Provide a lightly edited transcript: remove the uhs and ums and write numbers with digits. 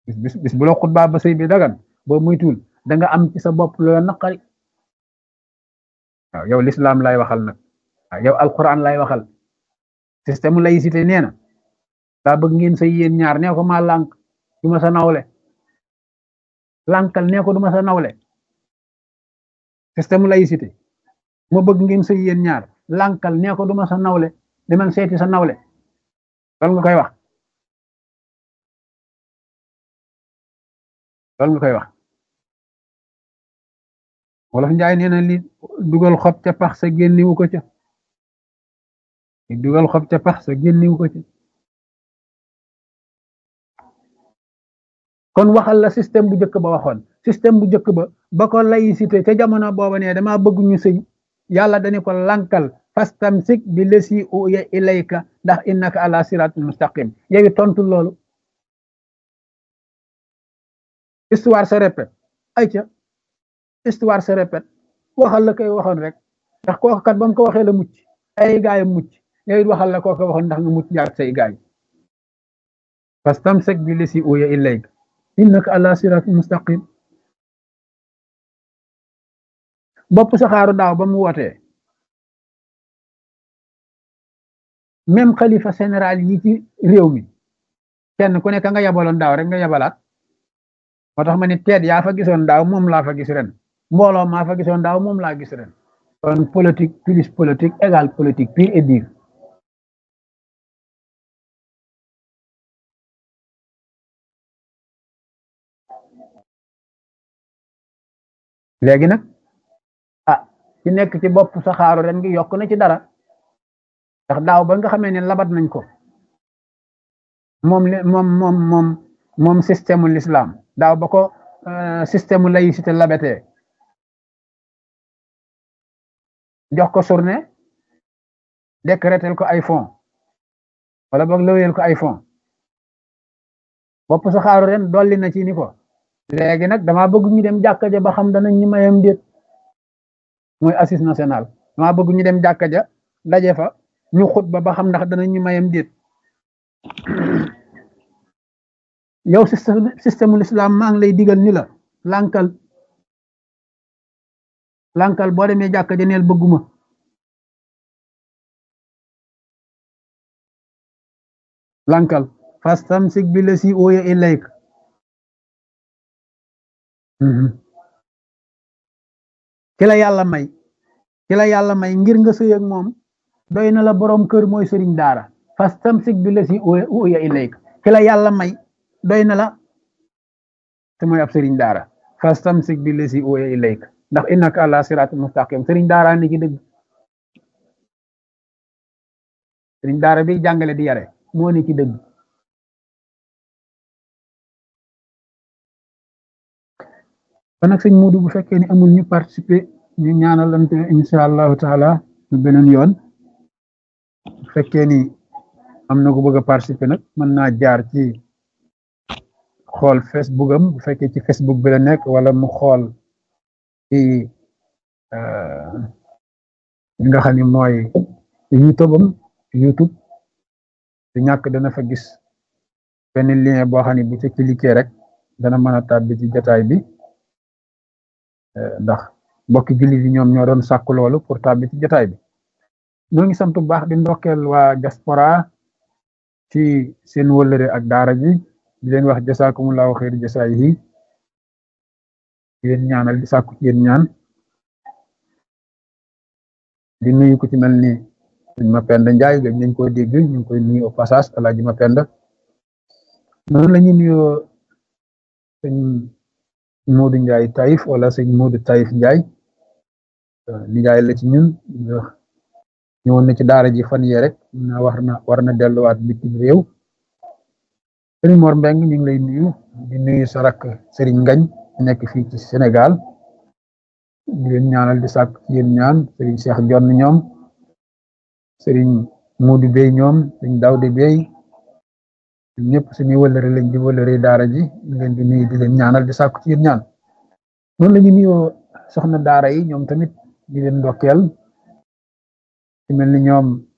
bis bu la xutbaa ba sëy bi dagan boo muytuul da nga am ci sa bopp loola naqari. waaw yow l'islam lay waxal nag waaw yow alquran lay waxal système laïcité nee na daa bëgg ngeen sëy yéen ñaar nee ko maa lànk du ma sa nawle lànkal nee ko du ma sa nawle système laïcité moo bëgg ngeen sëy yéen ñaar lànkal nee ko du ma sa nawle demal seeti sa nawle loolu nga koy wax loolu nga koy wax wolof njaay nee na li dugal xob ca pax sa génniwu ko ca li dugal xob ca pax sa génniwu ko ca kon waxal la système bu njëkk ba waxoon système bu njëkk ba ko laïcité ca jamono booba ne dama bëgg ñu sëy yàlla dañu ko lankal fastamsik bi lesi uya ilayka ndax innaka ala siratul mustaqim yow tontu loolu histoire se répète ayca histoire se répète waxal la koy waxoon rek ndax kooku kat ba mu ko waxee la mucc ay gaay mucc yow it waxal la kooku waxoon ndax nga mucc jaar say gaay fastamsik bi lesi uya ilayka innaka ala siratul mustaqim bopp saxaaru daaw ba mu wootee même xalifa général yi ci réew mi kenn ku nekk nga yabaloon daaw rek nga yabalaat moo tax ma ni teet yaa fa gisoon daaw moom laa fa gis ren mbooloo maa fa gisoon daaw moom laa gis ren kon politique plus politique égale politique pure et dure léegi nag ci nekk ci bopp saxaaru ren gi yokk na ci dara ndax daaw ba nga xamee ne labat nañ ko moom système l'islam daaw ba ko système laïcité labatee jox ko journée décréter ko ay fonds wala boog lëweel ko ay fonds bopp saxaaru ren dolli na ci ni ko léegi nag dama bëgg ñu dem jàkka ja ba xam danañ ñu mayam déet mooy assise national dama bëgg ñu dem jàkka ja daje fa ñu xutba ba xam ndax danañ ñu mayam déet yow système l'islam maa ngi lay digal ni la lankal boo demee jàkka ja neel bëgguma lankal fastamsik bi lasi uya ilayk ki la yàlla may ngir nga sëy ak moom doy na la borom kër mooy sëriñ daara fastamsik bi lasi uya ilayk ki la yàlla may doy na la te mooy ab sëriñ daara fastamsik bi lasi uya ilayk ndax innaka ala siratul mustaqim sëriñ daara ni ci dëgg sëriñ daara bi jàngale di yare moo ni ci dëgg kon nag sëñ Muudu bu fekkee ni amul ñu participer ñu ñaanalante insha allahu taala ñu beneen yoon bu fekkee ni am na ku bëgg a participer nag mën naa jaar ci xool Facebook am bu fekkee ci Facebook bi la nekk wala mu xool ci li nga xam ne mooy YouTube du ñàkk dana fa gis benn lien boo xam ne bu ci cliquer rek dana mën a tàbbi ci jotaay bi ndax mbokki jullit yi ñoom ñoo doon sàkku loolu pour tàbbi ci jotaay bi ñoo ngi sant bu baax di ndokkeel waa diaspora ci seen wëllëre ak daara ji di leen wax jasaakumullahu xayri jasaay yi di leen ñaanal di sàkku ci yéen ñaan di nuyu ku ci mel ni sëñ Mapenda Njaay gëj nañ koo dégg ñu ngi koy nuyu au passage Alaaji Mapenda noonu la ñuy nuyoo sëñ Modou Njaay Taïf wala sëñ Modou Taïf Njaay nijaay la ci ñun ñëwoon na ci daara ji fan yee rek war na delluwaat bitim réew sëriñ Mor Mbeng ñu ngi lay nuyu di nuyu sa rakk sëriñ Ngañ nekk fii ci Sénégal di leen ñaanal di sàkk ci yéen ñaan sëriñ Cheikh Jonn ñoom sëriñ Modou Bey ñoom sëriñ Daawde Bey ñëpp suñuy wëllëre lañ di wëllëre daara ji ñu leen di nuyu di leen ñaanal di sàkk ci yéen ñaan noonu la ñu nuyoo soxna daara yi ñoom tamit di leen ndokkeel ci mel ni ñoom